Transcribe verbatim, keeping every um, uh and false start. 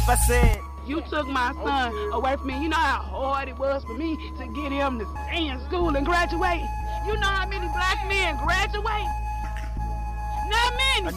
life, I said. You took my son away from me. You know how hard it was for me to get him to stay in school and graduate? You know how many black men graduate? Not many.